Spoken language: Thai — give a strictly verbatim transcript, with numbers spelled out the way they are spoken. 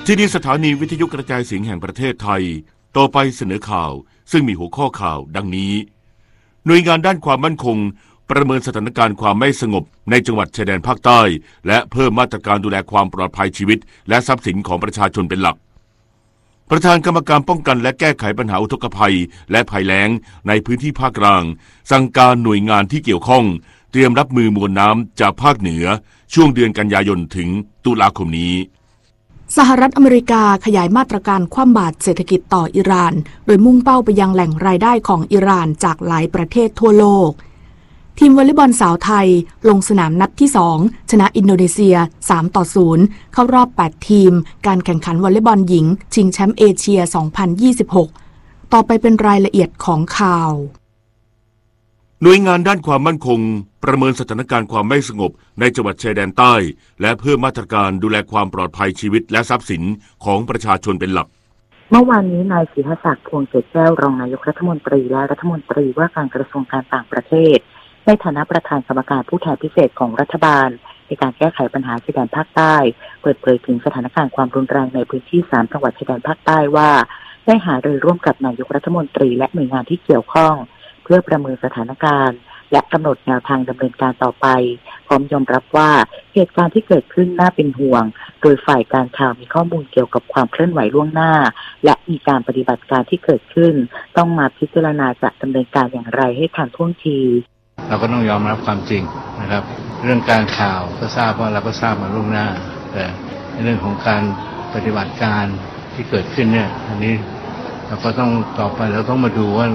ที่นี่สถานีวิทยุกระจายเสียงแห่งประเทศไทยต่อไปเสนอข่าวซึ่งมีหัวข้อข่าวดังนี้หน่วยงานด้านความมั่นคงประเมินสถานการณ์ความไม่สงบในจังหวัดชายแดนภาคใต้และเพิ่มมาตรการดูแลความปลอดภัยชีวิตและทรัพย์สินของประชาชนเป็นหลักประธานกรรมการป้องกันและแก้ไขปัญหาอุทกภัยและภัยแล้งในพื้นที่ภาคกลางสั่งการหน่วยงานที่เกี่ยวข้องเตรียมรับมือมวลน้ำจากภาคเหนือช่วงเดือนกันยายนถึงตุลาคมนี้สหรัฐอเมริกาขยายมาตรการคว่ำบาตรเศรษฐกิจต่ออิหร่านโดยมุ่งเป้าไปยังแหล่งรายได้ของอิหร่านจากหลายประเทศทั่วโลกทีมวอลเลย์บอลสาวไทยลงสนามนัดที่สองชนะอินโดนีเซียสามต่อศูนย์เข้ารอบแปดทีมการแข่งขันวอลเลย์บอลหญิงชิงแชมป์เอเชียสองพันยี่สิบหกต่อไปเป็นรายละเอียดของข่าวหน่วยงานด้านความมั่นคงประเมินสถานการณ์ความไม่สงบในจังหวัดชายแดนใต้และเพิ่มมาตรการดูแลความปลอดภัยชีวิตและทรัพย์สินของประชาชนเป็นหลักเมื่อวานนี้นายศรีหศักดิ์พวงเกษแก้วรองนายกรัฐมนตรีและรัฐมนตรีว่าการกระทรวงการต่างประเทศในฐานะประธานกรรมการผู้แทนพิเศษของรัฐบาลในการแก้ไขปัญหาชายแดนภาคใต้เปิดเผยถึงสถานการณ์ความรุนแรงในพื้นที่สามจังหวัดชายแดนภาคใต้ว่าได้หารือร่วมกับนายกรัฐมนตรีและหน่วยงานที่เกี่ยวข้องเพื่อประเมินสถานการณ์และกำหนดแนวทางดำเนินการต่อไปพร้อมยอมรับว่าเหตุการณ์ที่เกิดขึ้นน่าเป็นห่วงโดยฝ่ายการข่าวมีข้อมูลเกี่ยวกับความเคลื่อนไหวล่วงหน้าและมีการปฏิบัติการที่เกิดขึ้นต้องมาพิจารณาจะดำเนินการอย่างไรให้ทันท่วงทีเราก็ต้องยอมรับความจริงนะครับเรื่องการข่าวก็ทราบว่าเราก็ทราบมาล่วงหน้าแต่ในเรื่องของการปฏิบัติการที่เกิดขึ้นเนี่ยอันนี้เราก็ต้องต่อไปเราต้องมาดูว่า